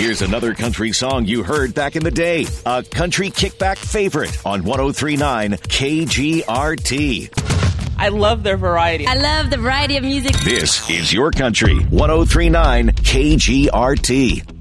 Here's another country song you heard back in the day. A country kickback favorite on 103.9 KGRT. I love their variety. I love the variety of music. This is your country. 103.9 KGRT.